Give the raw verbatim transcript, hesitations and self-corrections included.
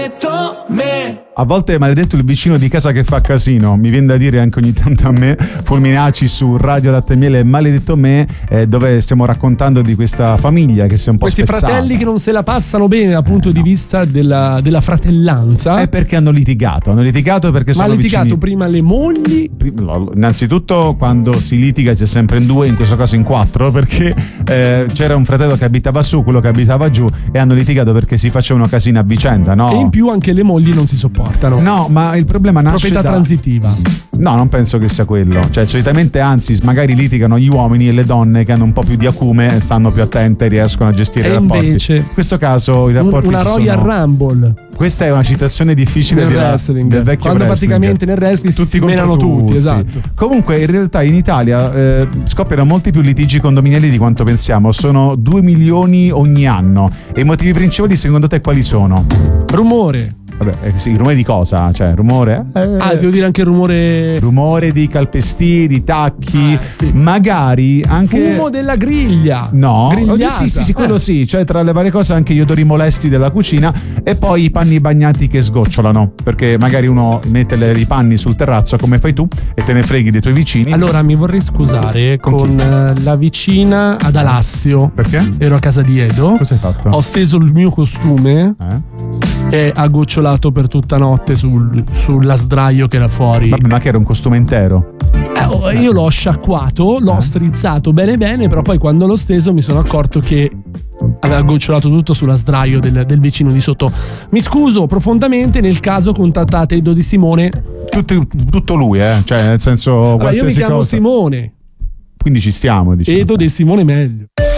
A volte è maledetto il vicino di casa che fa casino, mi viene da dire anche ogni tanto a me. Fulminacci su Radio Latte e Miele, maledetto me, eh, dove stiamo raccontando di questa famiglia che si è un po' questi spezzata. Fratelli che non se la passano bene dal punto eh, di no. vista della, della fratellanza. È perché hanno litigato, hanno litigato perché Ma sono ha litigato vicini. prima le mogli? Innanzitutto quando si litiga si è sempre in due, in questo caso in quattro, perché eh, c'era un fratello che abitava su, quello che abitava giù, e hanno litigato perché si facevano casino a vicenda, no? E in più anche le mogli non si sopportano. No, ma il problema nasce proprietà da... transitiva. No, non penso che sia quello. Cioè, solitamente, anzi, magari litigano gli uomini e le donne che hanno un po' più di acume, stanno più attente e riescono a gestire e i rapporti. Invece, in questo caso i rapporti una si Royal sono... Rumble. Questa è una citazione difficile nel della, wrestling. del vecchio Quando wrestling. praticamente nel wrestling tutti si menano tutti, tutti, esatto. Comunque in realtà in Italia eh, scoppiano molti più litigi condominiali di quanto pensiamo. Sono due milioni ogni anno. E i motivi principali secondo te quali sono? Rumore. Vabbè, eh, sì, rumore di cosa? Cioè, rumore? Eh, ah, devo dire anche il rumore. Rumore di calpestì, di tacchi, ah, sì. magari anche. Fumo della griglia. No, grigliata. sì, sì, sì, quello eh. sì. Cioè, tra le varie cose, anche gli odori molesti della cucina e poi i panni bagnati che sgocciolano. Perché magari uno mette le, i panni sul terrazzo come fai tu e te ne freghi dei tuoi vicini. Allora, mi vorrei scusare con, con la vicina ad Alassio. Perché? Ero a casa di Edo. Cosa hai fatto? Ho steso il mio costume. Eh? E ha gocciolato per tutta notte sul, sulla sdraio che era fuori. Vabbè, ma che era un costume intero? Eh, io l'ho sciacquato, l'ho eh. strizzato bene bene, però poi quando l'ho steso mi sono accorto che aveva gocciolato tutto sulla sdraio del, del vicino di sotto. Mi scuso profondamente, nel caso contattate Edo Di Simone. Tutto, tutto lui, eh? Cioè, nel senso, allora, io mi chiamo cosa. Simone. Quindi ci stiamo, diciamo. Edo Di Simone meglio.